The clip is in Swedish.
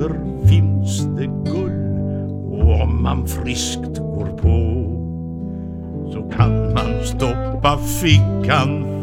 åter finns det guld, och om man friskt går på så kan man stoppa fickan